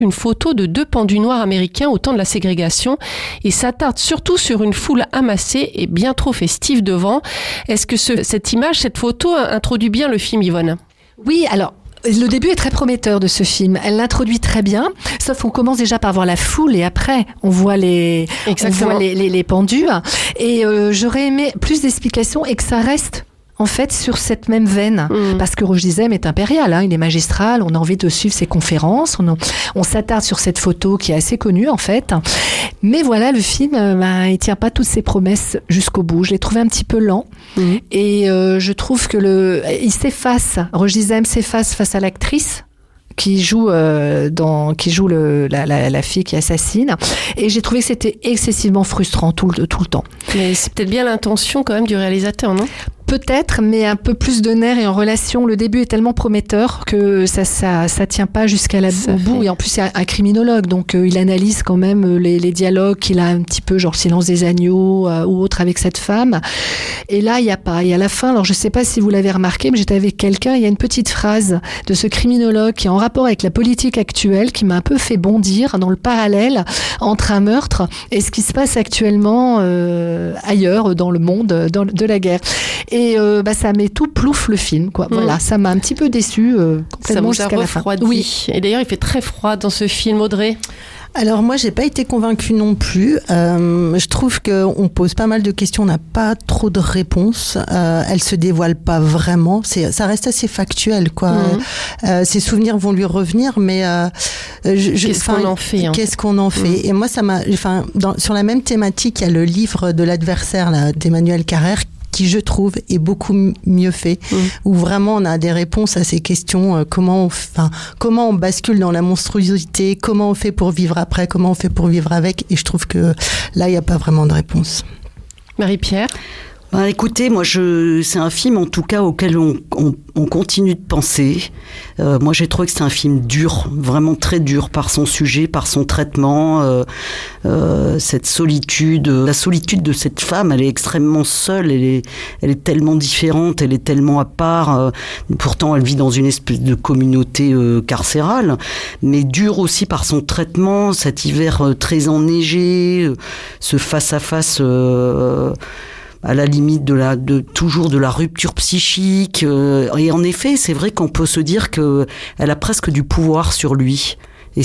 une photo de 2 pendus noirs américains au temps de la ségrégation et s'attarde surtout sur une foule amassée et bien trop festive devant. Est-ce que cette image, cette photo introduit bien le film, Yvonne ? Oui, alors... Le début est très prometteur de ce film. Elle l'introduit très bien, sauf qu'on commence déjà par voir la foule et après on voit les pendus. Et j'aurais aimé plus d'explications et que ça reste en fait sur cette même veine, parce que Roche Dizem est impérial, il est magistral, on a envie de suivre ses conférences, on s'attarde sur cette photo qui est assez connue en fait, mais voilà, le film, il tient pas toutes ses promesses jusqu'au bout. Je l'ai trouvé un petit peu lent, et je trouve que il s'efface, Roche Dizem s'efface face à l'actrice qui joue la fille qui assassine, et j'ai trouvé que c'était excessivement frustrant tout le temps. Mais c'est peut-être bien l'intention quand même du réalisateur, non ? Peut-être, mais un peu plus de nerfs et en relation. Le début est tellement prometteur que ça tient pas au bout. Et en plus, c'est un criminologue, donc il analyse quand même les dialogues qu'il a un petit peu, genre Silence des agneaux ou autre avec cette femme. Et là, il y a pas. Et à la fin, alors je sais pas si vous l'avez remarqué, mais j'étais avec quelqu'un, il y a une petite phrase de ce criminologue qui est en rapport avec la politique actuelle, qui m'a un peu fait bondir dans le parallèle entre un meurtre et ce qui se passe actuellement ailleurs dans le monde de la guerre. Et ça met tout plouf le film, quoi. Voilà, ça m'a un petit peu déçue complètement jusqu'à la fin. Ça vous a refroidi. Oui. Et d'ailleurs, il fait très froid dans ce film, Audrey. Alors moi, j'ai pas été convaincue non plus. Je trouve qu'on pose pas mal de questions, on n'a pas trop de réponses. Elle se dévoile pas vraiment. Ça reste assez factuel, quoi. Ses souvenirs vont lui revenir, mais qu'est-ce qu'on en fait Qu'est-ce qu'on en fait Et moi, sur la même thématique, il y a le livre de l'adversaire là, d'Emmanuel Carrère, qui je trouve est beaucoup mieux fait, où vraiment on a des réponses à ces questions, comment on bascule dans la monstruosité, comment on fait pour vivre après, comment on fait pour vivre avec, et je trouve que là il n'y a pas vraiment de réponse. Marie-Pierre ? Écoutez, moi, c'est un film en tout cas auquel on continue de penser. Moi, j'ai trouvé que c'est un film dur, vraiment très dur par son sujet, par son traitement. Cette solitude, la solitude de cette femme, elle est extrêmement seule. Elle est tellement différente, elle est tellement à part. Pourtant, elle vit dans une espèce de communauté carcérale, mais dure aussi par son traitement. Cet hiver très enneigé, ce face-à-face. À la limite toujours de la rupture psychique. Et en effet, c'est vrai qu'on peut se dire que elle a presque du pouvoir sur lui. Et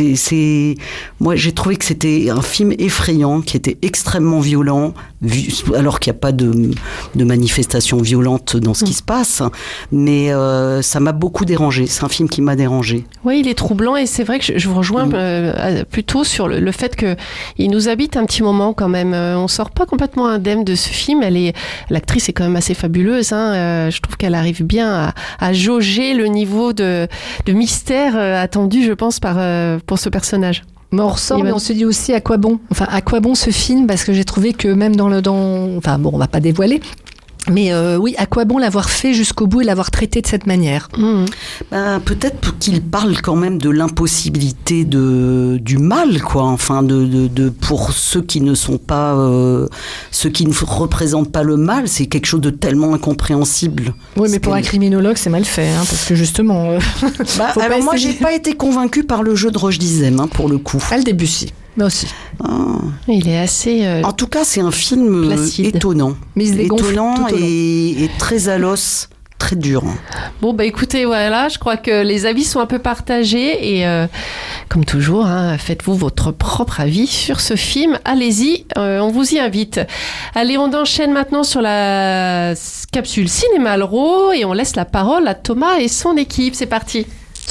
moi, j'ai trouvé que c'était un film effrayant, qui était extrêmement violent, alors qu'il n'y a pas de manifestation violente dans ce qui se passe. Mais ça m'a beaucoup dérangé. C'est un film qui m'a dérangé. Oui, il est troublant, et c'est vrai que je vous rejoins plutôt sur le fait qu'il nous habite un petit moment quand même. On sort pas complètement indemne de ce film. L'actrice est quand même assez fabuleuse. Je trouve qu'elle arrive bien à jauger le niveau de mystère attendu, je pense, pour ce personnage. Mais on ressort, mais on se dit aussi à quoi bon ce film, parce que j'ai trouvé que même on va pas dévoiler, mais oui, à quoi bon l'avoir fait jusqu'au bout et l'avoir traité de cette manière. Peut-être qu'il parle quand même de l'impossibilité du mal, quoi. Enfin, pour ceux qui ne sont pas, ceux qui ne représentent pas le mal, c'est quelque chose de tellement incompréhensible. Oui, mais pour un criminologue, c'est mal fait, parce que justement. Alors moi, j'ai pas été convaincue par le jeu de Roche Dizem, pour le coup. À le début, si. Moi aussi. Il est assez en tout cas, c'est un film étonnant. Mais il se dégonfle étonnant et très à l'os, très dur. Bon, écoutez, voilà, je crois que les avis sont un peu partagés, et comme toujours, faites-vous votre propre avis sur ce film. Allez-y, on vous y invite. Allez, on enchaîne maintenant sur la capsule Cinéma Alro, et on laisse la parole à Thomas et son équipe. C'est parti.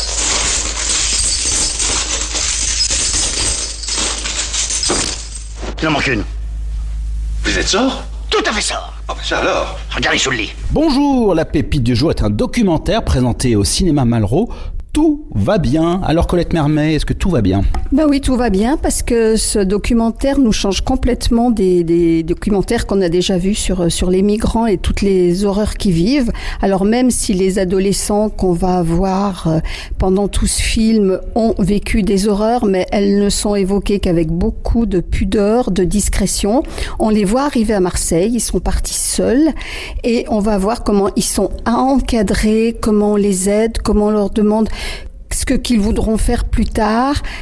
Il en manque une. Vous êtes sort ? Tout à fait sort. Ah, ça alors. Regardez sous le lit. Bonjour, la pépite du jour est un documentaire présenté au cinéma Malraux. Tout va bien. Alors Colette Mermet, est-ce que tout va bien ? Oui, tout va bien, parce que ce documentaire nous change complètement des documentaires qu'on a déjà vus sur les migrants et toutes les horreurs qu'ils vivent. Alors même si les adolescents qu'on va voir pendant tout ce film ont vécu des horreurs, mais elles ne sont évoquées qu'avec beaucoup de pudeur, de discrétion. On les voit arriver à Marseille, ils sont partis seuls, et on va voir comment ils sont encadrés, comment on les aide, comment on leur demande ce qu'ils voudront faire plus tard